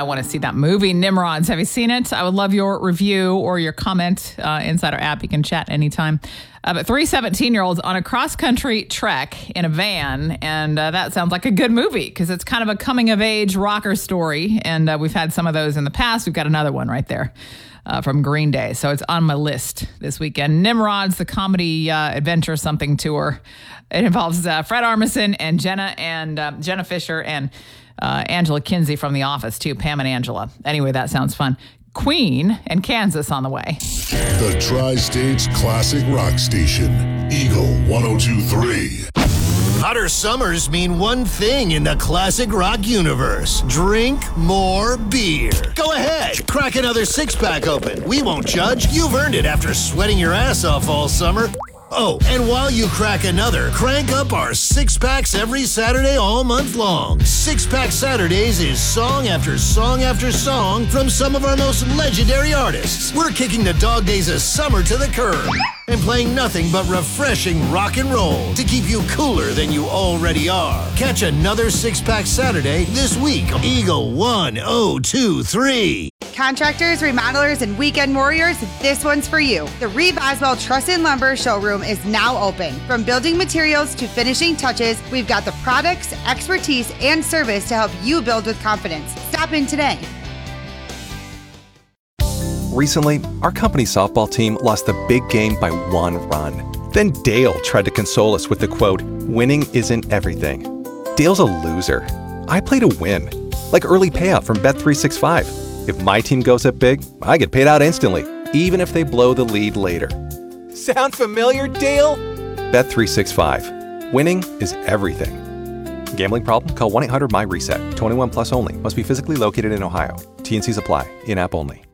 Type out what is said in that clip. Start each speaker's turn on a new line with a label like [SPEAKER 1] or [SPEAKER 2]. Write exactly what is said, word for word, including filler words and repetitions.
[SPEAKER 1] I want to see that movie, Nimrods. Have you seen it? I would love your review or your comment uh, inside our app. You can chat anytime. Uh, but three seventeen-year-olds on a cross-country trek in a van, and uh, that sounds like a good movie because it's kind of a coming-of-age rocker story, and uh, we've had some of those in the past. We've got another one right there uh, from Green Day, so it's on my list this weekend. Nimrods, the comedy uh, adventure something tour. It involves uh, Fred Armisen and Jenna and uh, Jenna Fisher and uh, Angela Kinsey from The Office, too, Pam and Angela. Anyway, that sounds fun. Queen and Kansas on the way.
[SPEAKER 2] The Tri-States Classic Rock Station, Eagle one oh two point three.
[SPEAKER 3] Hotter summers mean one thing in the classic rock universe. Drink more beer. Go ahead, crack another six-pack open. We won't judge. You've earned it after sweating your ass off all summer. Oh, and while you crack another, crank up our six-packs every Saturday all month long. Six-Pack Saturdays is song after song after song from some of our most legendary artists. We're kicking the dog days of summer to the curb and playing nothing but refreshing rock and roll to keep you cooler than you already are. Catch another Six-Pack Saturday this week on Eagle one oh two point three.
[SPEAKER 4] Contractors, remodelers, and weekend warriors, this one's for you. The Reeve Oswald Truss and Lumber showroom is now open. From building materials to finishing touches, we've got the products, expertise, and service to help you build with confidence. Stop in today.
[SPEAKER 5] Recently, our company softball team lost the big game by one run. Then Dale tried to console us with the quote, "Winning isn't everything." Dale's a loser. I play to win, like early payout from Bet three sixty-five. If my team goes up big, I get paid out instantly, even if they blow the lead later. Sound familiar, Dale? Bet three sixty-five. Winning is everything. Gambling problem? Call one eight hundred M Y RESET. twenty-one plus only. Must be physically located in Ohio. T N Cs apply. In-app only.